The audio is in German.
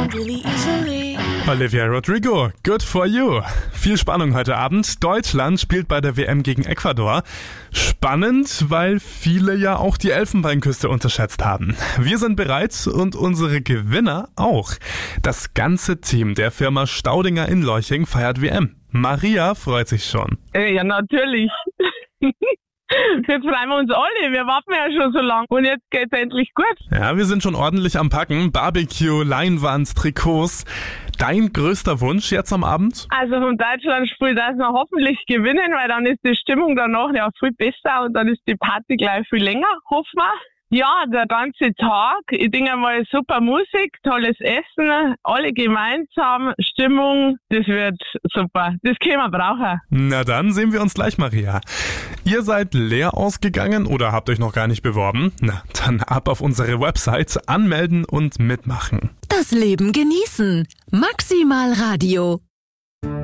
Olivia Rodrigo, Good for You. Viel Spannung heute Abend. Deutschland spielt bei der WM gegen Ecuador. Spannend, weil viele ja auch die Elfenbeinküste unterschätzt haben. Wir sind bereit und unsere Gewinner auch. Das ganze Team der Firma Staudinger in Leuching feiert WM. Maria freut sich schon. Ja, natürlich. Jetzt freuen wir uns alle. Wir warten ja schon so lange. Und jetzt geht's endlich gut. Ja, wir sind schon ordentlich am Packen. Barbecue, Leinwand, Trikots. Dein größter Wunsch jetzt am Abend? Also vom Deutschlandspiel, dass wir hoffentlich gewinnen, weil dann ist die Stimmung danach ja viel besser und dann ist die Party gleich viel länger, hoffen wir. Ja, der ganze Tag. Ich denke mal, super Musik, tolles Essen, alle gemeinsam, Stimmung, das wird super. Das können wir brauchen. Na dann sehen wir uns gleich, Maria. Ihr seid leer ausgegangen oder habt euch noch gar nicht beworben? Na, dann ab auf unsere Website, anmelden und mitmachen. Das Leben genießen. Maximal Radio.